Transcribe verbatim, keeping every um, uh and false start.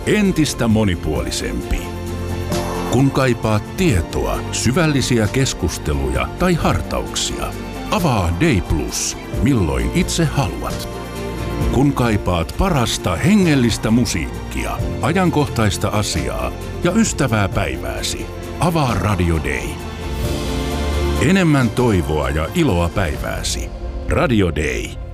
entistä monipuolisempi. Kun kaipaat tietoa, syvällisiä keskusteluja tai hartauksia, avaa Day Plus, milloin itse haluat. Kun kaipaat parasta hengellistä musiikkia, ajankohtaista asiaa ja ystävää päivääsi, avaa Radio Day. Enemmän toivoa ja iloa päivääsi. Radio Day.